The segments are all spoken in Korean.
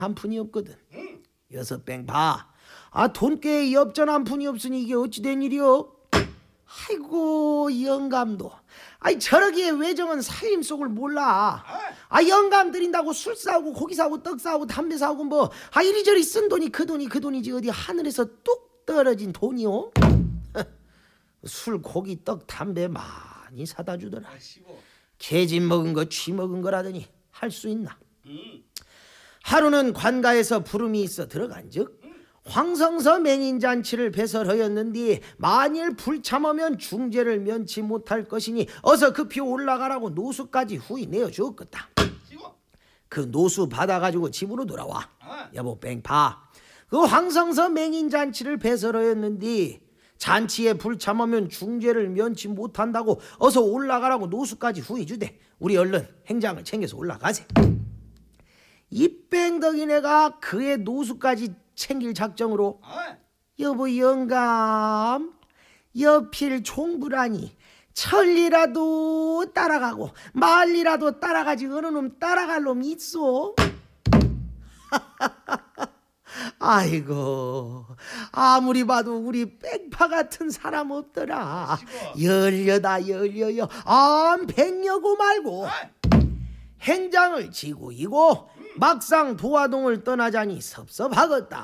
한 푼이 없거든. 여섯 뱅 봐. 돈꾀에 엽전 한 푼이 없으니 이게 어찌 된 일이여? 아이고 영감도. 저러기에 외정은 살림 속을 몰라. 영감 드린다고 술 사고 고기 사고 떡 사고 담배 사고 뭐 이리저리 쓴 돈이 그 돈이지 어디 하늘에서 뚝 떨어진 돈이요? 술 고기 떡 담배 많이 사다 주더라. 개집 먹은 거 쥐 먹은 거라더니 할 수 있나? 하루는 관가에서 부름이 있어 들어간즉 황성서 맹인잔치를 배설하였는데 만일 불참하면 중재를 면치 못할 것이니 어서 급히 올라가라고 노수까지 후이 내어주었겠다. 그 노수 받아가지고 집으로 돌아와. 여보 뺑파, 그 황성서 맹인잔치를 배설하였는데 잔치에 불참하면 중재를 면치 못한다고 어서 올라가라고 노수까지 후이 주되 우리 얼른 행장을 챙겨서 올라가세. 이 뺑덕이네가 그의 노수까지 챙길 작정으로 여보 영감 여필 종부라니 천리라도 따라가고 말리라도 따라가지 어느 놈 따라갈 놈 있어? 아이고 아무리 봐도 우리 뺑파 같은 사람 없더라. 열려요 백여고 말고 행장을 지고 이고 막상 도화동을 떠나자니 섭섭하겠다.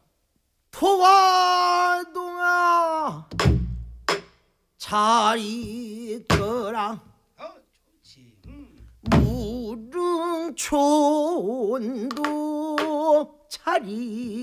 도화동아 잘 있거라. 무릉촌도 잘 있